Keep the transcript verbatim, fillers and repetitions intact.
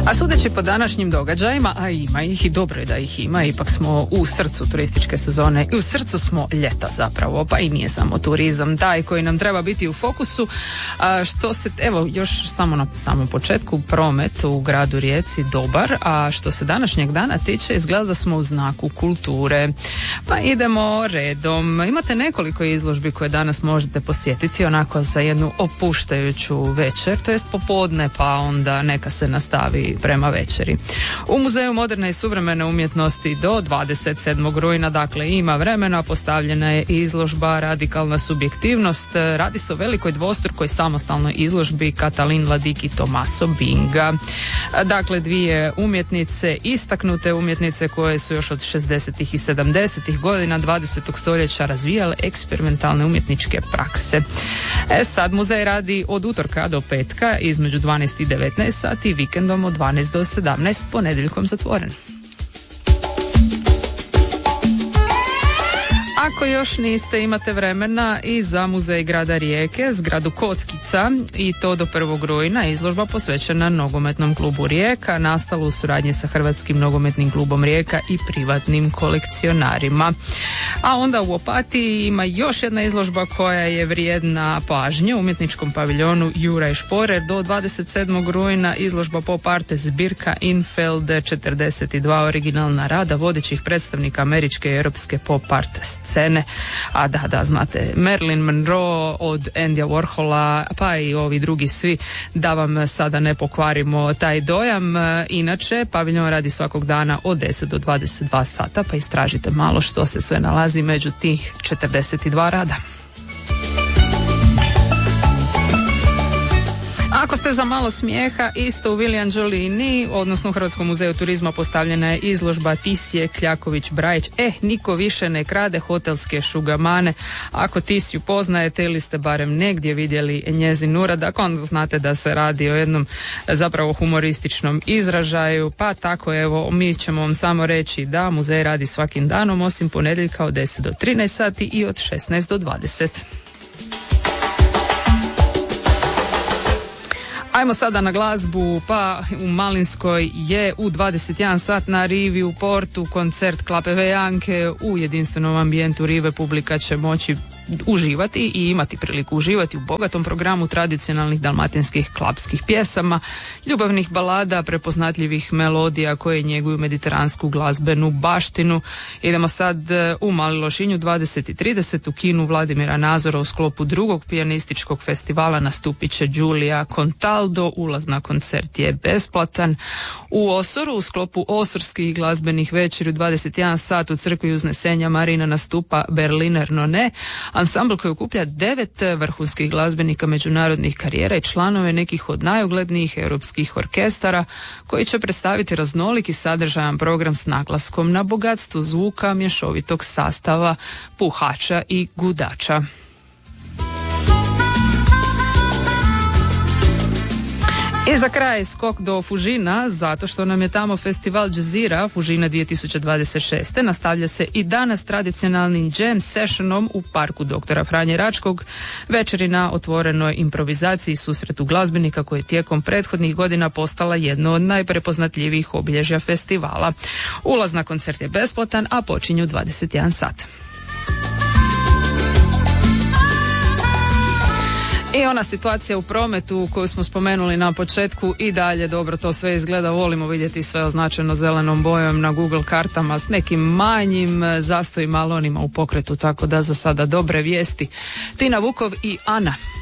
A sudeći po današnjim događajima, a ima ih i dobro je da ih ima, ipak smo u srcu turističke sezone i u srcu smo ljeta zapravo, pa i nije samo turizam taj koji nam treba biti u fokusu. A što se, evo, još samo na samom početku, promet u gradu Rijeci dobar, a što se današnjeg dana tiče, izgleda da smo u znaku kulture. Pa idemo redom. Imate nekoliko izložbi koje danas možete posjetiti onako za jednu opuštajuću večer, to jest popodne, pa onda neka se nastavi prema večeri. U Muzeju moderne i suvremene umjetnosti do dvadeset sedmog rujna, dakle ima vremena, postavljena je izložba Radikalna subjektivnost. Radi se o velikoj dvostrukoj samostalnoj izložbi Katalin Ladik i Tomaso Binga. Dakle, dvije umjetnice, istaknute umjetnice koje su još od šezdesetih i sedamdesetih godina dvadesetog stoljeća razvijale eksperimentalne umjetničke prakse. E sad, muzej radi od utorka do petka između dvanaest i devetnaest sati, vikendom od dvanaest do sedamnaest, ponedjeljkom zatvoren. Ako još niste, imate vremena i za muzej grada Rijeke, zgradu Kockica, i to do prvog rujna. Izložba posvećena nogometnom klubu Rijeka, nastalu u suradnji sa Hrvatskim nogometnim klubom Rijeka i privatnim kolekcionarima. A onda u Opatiji ima još jedna izložba koja je vrijedna pažnje u umjetničkom paviljonu Juraj Šporer do dvadeset sedmog rujna. Izložba pop arte zbirka Infeld, četrdeset dva originalna rada vodećih predstavnika američke i europske pop art scene. A da, da, znate, Marilyn Monroe od Andyja Warhola, pa i ovi drugi svi, da vam sada ne pokvarimo taj dojam. Inače, paviljon radi svakog dana od deset do dvadeset dva sata, pa istražite malo što se sve nalazi među tih četrdeset dva rada. Ako ste za malo smijeha, isto u Vili Anđelini, odnosno u Hrvatskom muzeju turizma, postavljena je izložba Tisje Kljaković Brajić. E, niko više ne krade hotelske šugamane. Ako Tisju poznajete ili ste barem negdje vidjeli njezin uradak, onda znate da se radi o jednom zapravo humorističnom izražaju, pa tako evo, mi ćemo vam samo reći da muzej radi svakim danom, osim ponedjeljka od deset do trinaest sati i od šesnaest do dvadeset. Ajmo sada na glazbu, pa u Malinskoj je u dvadeset jedan sat na rivi u portu koncert Klapeve Janke. U jedinstvenom ambijentu rive publika će moći uživati i imati priliku uživati u bogatom programu tradicionalnih dalmatinskih klapskih pjesama, ljubavnih balada, prepoznatljivih melodija koje njeguju mediteransku glazbenu baštinu. Idemo sad u Mali Lošinju dvadeset i trideset u kinu Vladimira Nazora u sklopu drugog pijanističkog festivala nastupit će Giulia Contaldo. Ulaz na koncert je besplatan. U Osoru u sklopu osorskih glazbenih večeri u dvadeset jedan sat u crkvi Uznesenja Marina nastupa Berliner None, ansambl koji okuplja devet vrhunskih glazbenika međunarodnih karijera i članove nekih od najuglednijih europskih orkestara, koji će predstaviti raznoliki sadržajan program s naglaskom na bogatstvu zvuka, mješovitog sastava, puhača i gudača. I za kraj skok do Fužina, zato što nam je tamo festival Džezira Fužina dvije tisuće dvadeset šeste. Nastavlja se i danas tradicionalnim jam sessionom u parku doktora Franje Račkog, večeri na otvorenoj improvizaciji i susretu glazbenika koji je tijekom prethodnih godina postala jedno od najprepoznatljivijih obilježja festivala. Ulaz na koncert je besplatan, a počinje u dvadeset jedan sat. I ona situacija u prometu koju smo spomenuli na početku i dalje dobro to sve izgleda, volimo vidjeti sve označeno zelenom bojom na Google kartama s nekim manjim zastojima, ali onima u pokretu, tako da za sada dobre vijesti. Tina Vukov i Ana.